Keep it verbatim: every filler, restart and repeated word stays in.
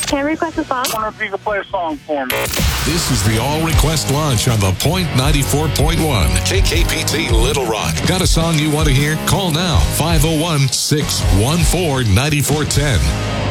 Can I request a song? I wonder if you could play a song for me. This is the All Request Lunch on the Point ninety-four point one. K K P T Little Rock. Got a song you want to hear? Call now. five oh one, six one four, nine four one oh.